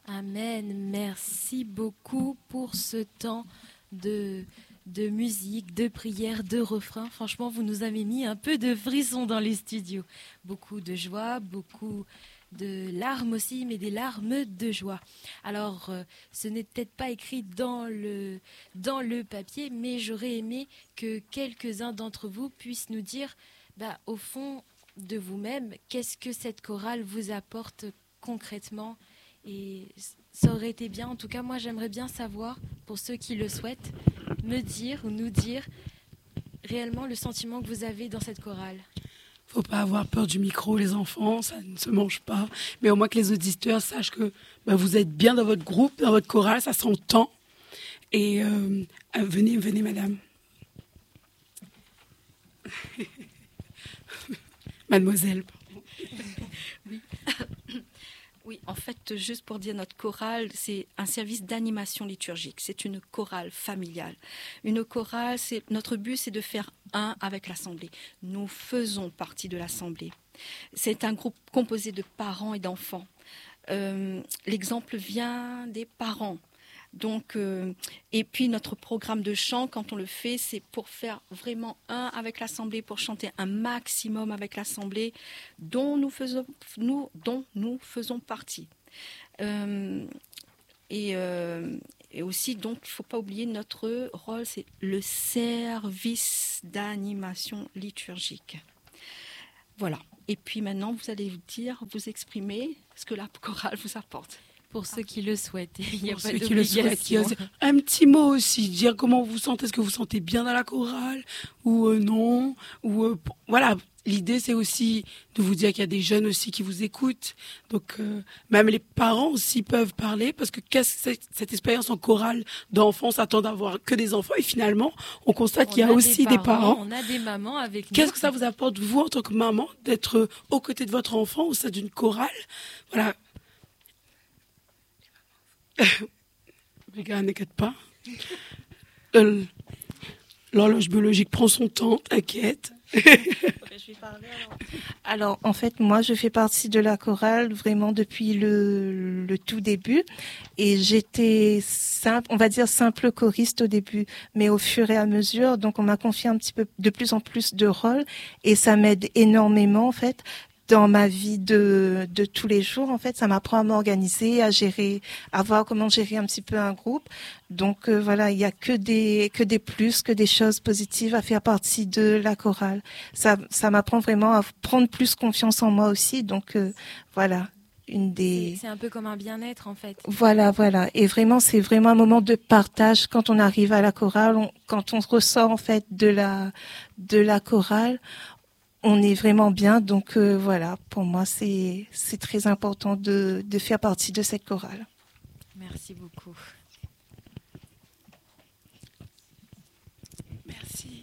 Amen. Merci beaucoup pour ce temps de musique, de prière, de refrain. Franchement, vous nous avez mis un peu de frisson dans les studios. Beaucoup de joie, beaucoup de larmes aussi, mais des larmes de joie. Alors, ce n'est peut-être pas écrit dans le papier, mais j'aurais aimé que quelques-uns d'entre vous puissent nous dire, au fond de vous-même, qu'est-ce que cette chorale vous apporte concrètement. Et ça aurait été bien, en tout cas moi j'aimerais bien savoir, pour ceux qui le souhaitent, me dire ou nous dire réellement le sentiment que vous avez dans cette chorale. Faut pas avoir peur du micro, les enfants, ça ne se mange pas. Mais au moins que les auditeurs sachent que vous êtes bien dans votre groupe, dans votre chorale, ça s'entend. Et venez madame. Mademoiselle, pardon. Oui. Oui, en fait, juste pour dire, notre chorale, c'est un service d'animation liturgique. C'est une chorale familiale. Une chorale, notre but, c'est de faire un avec l'Assemblée. Nous faisons partie de l'Assemblée. C'est un groupe composé de parents et d'enfants. L'exemple vient des parents. Donc, et puis notre programme de chant, quand on le fait, c'est pour faire vraiment un avec l'Assemblée, pour chanter un maximum avec l'Assemblée dont nous faisons partie. Et aussi, donc, il ne faut pas oublier notre rôle, c'est le service d'animation liturgique. Voilà. Et puis maintenant, vous allez vous exprimer ce que la chorale vous apporte. Pour ceux qui le souhaitent, il n'y a pas ceux qui le d'obligation. souhaitent, un petit mot aussi, dire comment vous sentez, est-ce que vous sentez bien dans la chorale ou non, ou voilà. L'idée c'est aussi de vous dire qu'il y a des jeunes aussi qui vous écoutent, donc même les parents aussi peuvent parler parce que cette expérience en chorale d'enfants s'attend d'avoir que des enfants et finalement on constate qu'il y a aussi des parents. On a des mamans avec nous. Qu'est-ce que ça vous apporte vous en tant que maman d'être aux côtés de votre enfant au sein d'une chorale, voilà. Les gars, n'inquiète pas. L'horloge biologique prend son temps, t'inquiète. Je vais parler alors, en fait, moi, je fais partie de la chorale vraiment depuis le tout début. Et j'étais on va dire simple choriste au début. Mais au fur et à mesure, donc on m'a confié un petit peu de plus en plus de rôles. Et ça m'aide énormément, en fait. Dans ma vie de tous les jours, en fait, ça m'apprend à m'organiser, à gérer, à voir comment gérer un petit peu un groupe. Donc voilà, il y a que des plus, que des choses positives à faire partie de la chorale. Ça m'apprend vraiment à prendre plus confiance en moi aussi. Donc voilà, c'est un peu comme un bien-être en fait. Voilà. Et vraiment, c'est vraiment un moment de partage quand on arrive à la chorale, quand on ressort en fait de la chorale. On est vraiment bien, donc voilà, pour moi c'est très important de faire partie de cette chorale. Merci beaucoup. Merci.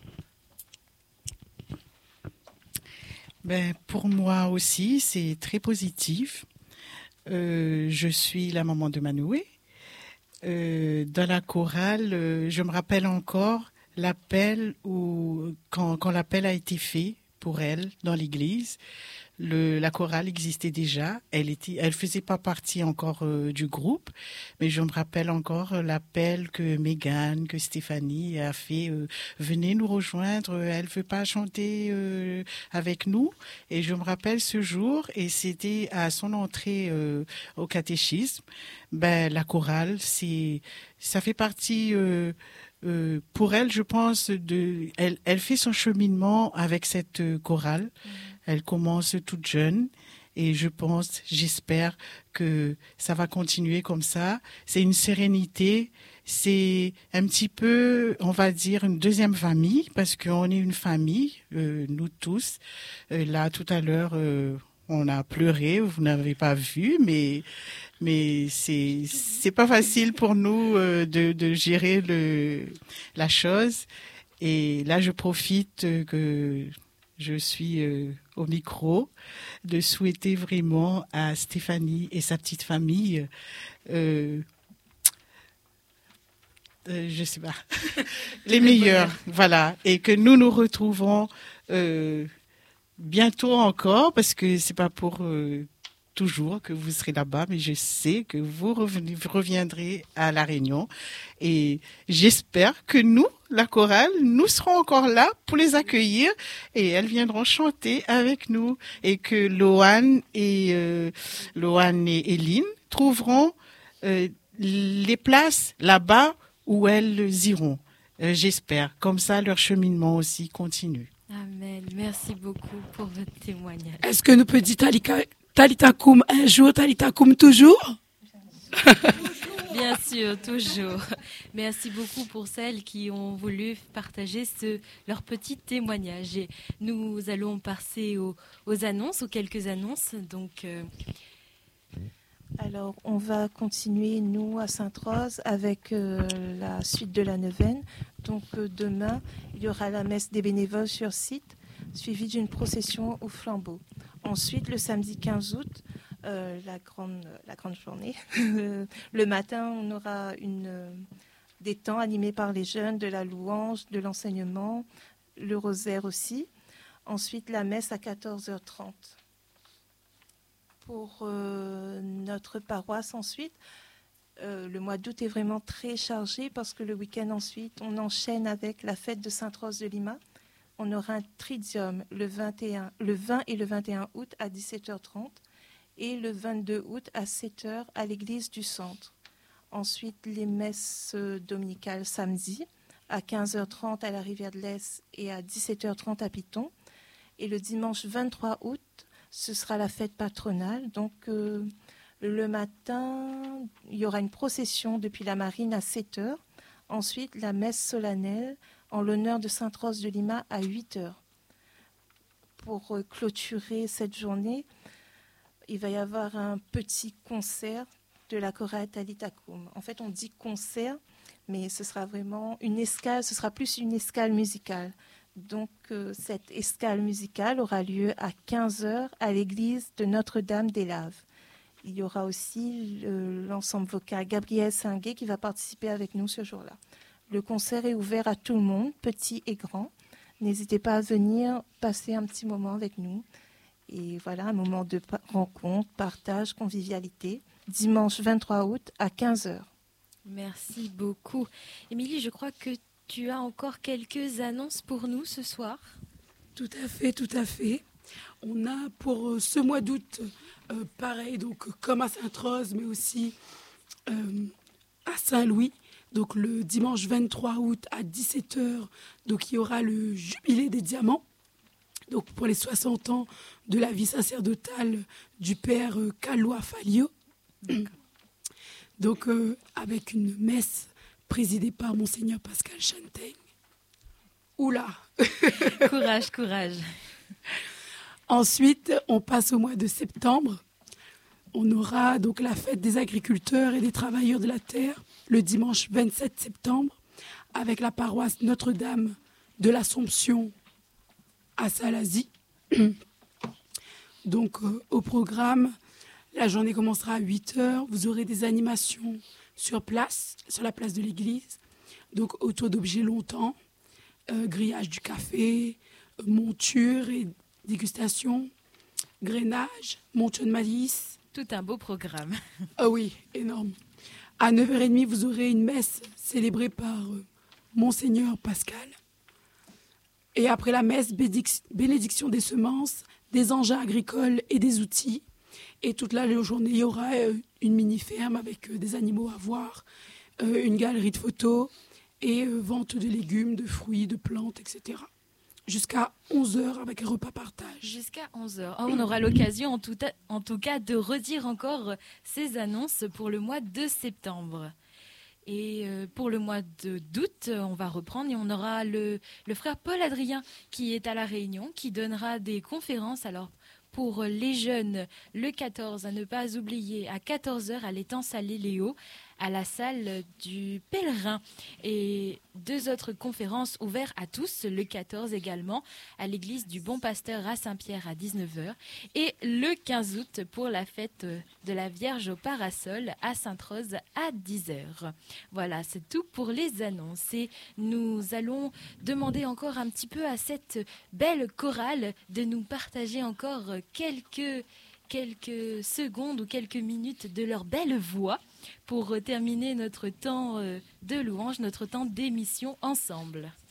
Pour moi aussi, c'est très positif. Je suis la maman de Manoué. Dans la chorale, je me rappelle encore l'appel quand l'appel a été fait pour elle dans l'église. La chorale existait déjà. Elle faisait pas partie encore du groupe, mais je me rappelle encore l'appel que Mégane, que Stéphanie a fait. Venez nous rejoindre. Elle veut pas chanter avec nous. Et je me rappelle ce jour, et c'était à son entrée au catéchisme. La chorale, ça fait partie. Pour elle, je pense, elle fait son cheminement avec cette chorale. Elle commence toute jeune et j'espère que ça va continuer comme ça. C'est une sérénité, c'est un petit peu, on va dire, une deuxième famille parce qu'on est une famille, nous tous. Là, tout à l'heure, on a pleuré, vous n'avez pas vu, mais c'est pas facile pour nous de gérer la chose. Et là, je profite que je suis au micro de souhaiter vraiment à Stéphanie et sa petite famille, je sais pas, les meilleurs, voilà, et que nous nous retrouvons bientôt encore, parce que c'est pas pour toujours que vous serez là-bas, mais je sais que vous reviendrez à La Réunion. Et j'espère que nous, la chorale, nous serons encore là pour les accueillir et elles viendront chanter avec nous. Et que Loane et Eline trouveront les places là-bas où elles iront. J'espère. Comme ça, leur cheminement aussi continue. Amen. Merci beaucoup pour votre témoignage. Est-ce que nous peut dire Talita Koum un jour, Talita Koum toujours? Bien sûr, toujours. Merci beaucoup pour celles qui ont voulu partager leur petit témoignage. Et nous allons passer aux annonces, aux quelques annonces. Donc, Alors, on va continuer, nous, à Sainte-Rose, avec la suite de la neuvaine. Donc, demain, il y aura la messe des bénévoles sur site, suivie d'une procession au flambeau. Ensuite, le samedi 15 août, la grande journée, le matin, on aura des temps animés par les jeunes, de la louange, de l'enseignement, le rosaire aussi. Ensuite, la messe à 14h30. Pour notre paroisse ensuite, le mois d'août est vraiment très chargé parce que le week-end ensuite, on enchaîne avec la fête de Sainte-Rose de Lima. On aura un tridium le 20 et le 21 août à 17h30 et le 22 août à 7h à l'église du centre. Ensuite, les messes dominicales samedi à 15h30 à la Rivière de l'Est et à 17h30 à Piton. Et le dimanche 23 août, ce sera la fête patronale. Donc, le matin, il y aura une procession depuis la marine à 7h. Ensuite, la messe solennelle en l'honneur de Sainte-Rose de Lima à 8h. Pour clôturer cette journée, il va y avoir un petit concert de la chorale Talita Koum. En fait, on dit concert, mais ce sera vraiment une escale, ce sera plus une escale musicale. Donc, cette escale musicale aura lieu à 15h à l'église de Notre-Dame des Laves. Il y aura aussi l'ensemble vocal Gabriel Singuet qui va participer avec nous ce jour-là. Le concert est ouvert à tout le monde, petit et grand. N'hésitez pas à venir passer un petit moment avec nous. Et voilà, un moment de rencontre, partage, convivialité. Dimanche 23 août à 15h. merci beaucoup. Émilie, je crois que tu as encore quelques annonces pour nous ce soir. Tout à fait, tout à fait. On a pour ce mois d'août, pareil, donc comme à Sainte-Rose, mais aussi à Saint-Louis. Donc le dimanche 23 août à 17h, donc il y aura le jubilé des diamants. Donc pour les 60 ans de la vie sacerdotale du père Kaloa Falio. Donc avec une messe présidée par Monseigneur Pascal Chantaigne. Oula. Courage, courage. Ensuite, on passe au mois de septembre. On aura donc la fête des agriculteurs et des travailleurs de la terre le dimanche 27 septembre avec la paroisse Notre-Dame de l'Assomption à Salazie. Donc au programme, la journée commencera à 8h. Vous aurez des animations sur place, sur la place de l'église, donc autour d'objets longtemps, grillage du café, monture et dégustation, grainage, monture de maïs. Tout un beau programme. Ah oui, énorme. À 9h30, vous aurez une messe célébrée par Monseigneur Pascal. Et après la messe, bénédiction des semences, des engins agricoles et des outils. Et toute la journée, il y aura une mini-ferme avec des animaux à voir, une galerie de photos et vente de légumes, de fruits, de plantes, etc. Jusqu'à 11h avec un repas partage. Jusqu'à 11h. On aura l'occasion en tout cas de redire encore ces annonces pour le mois de septembre. Et pour le mois d'août, on va reprendre et on aura le frère Paul Adrien qui est à La Réunion, qui donnera des conférences. Alors, pour les jeunes, le 14, à ne pas oublier, à 14h à l'étang Salé Léo, à la salle du Pèlerin. Et 2 autres conférences ouvertes à tous, le 14 également, à l'église du Bon Pasteur à Saint-Pierre à 19h. Et le 15 août pour la fête de la Vierge au Parasol à Sainte-Rose à 10h. Voilà, c'est tout pour les annonces. Et nous allons demander encore un petit peu à cette belle chorale de nous partager encore quelques quelques secondes ou quelques minutes de leur belle voix pour terminer notre temps de louange, notre temps d'émission ensemble.